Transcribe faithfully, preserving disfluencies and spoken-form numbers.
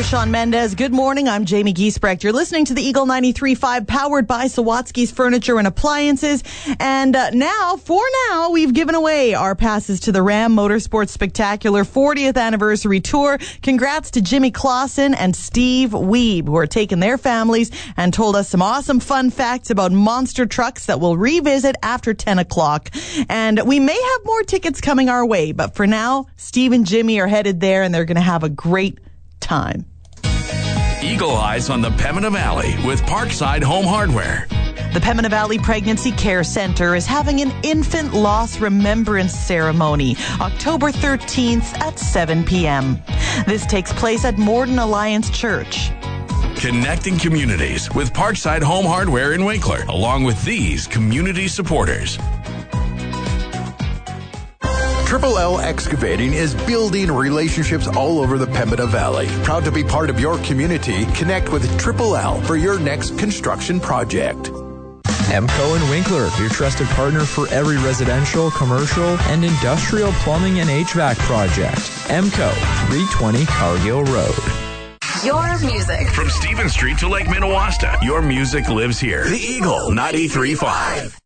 There's Sean Mendez. Good morning. I'm Jamie Giesbrecht. You're listening to the Eagle ninety-three point five, powered by Sawatsky's Furniture and Appliances. And uh, now, for now, we've given away our passes to the Ram Motorsports Spectacular fortieth Anniversary Tour. Congrats to Jimmy Clausen and Steve Wiebe, who are taking their families and told us some awesome fun facts about monster trucks that we'll revisit after ten o'clock. And we may have more tickets coming our way, but for now, Steve and Jimmy are headed there, and they're going to have a great time. Eagle Eyes on the Pembina Valley with Parkside Home Hardware. The Pembina Valley Pregnancy Care Center is having an infant loss remembrance ceremony October thirteenth at seven p.m. This takes place at Morden Alliance Church. Connecting communities with Parkside Home Hardware in Winkler, along with these community supporters. Triple L Excavating is building relationships all over the Pembina Valley. Proud to be part of your community. Connect with Triple L for your next construction project. Emco and Winkler, your trusted partner for every residential, commercial, and industrial plumbing and H V A C project. Emco, three twenty Cargill Road. Your music. From Stephen Street to Lake Minnewaska, your music lives here. The Eagle ninety-three point five.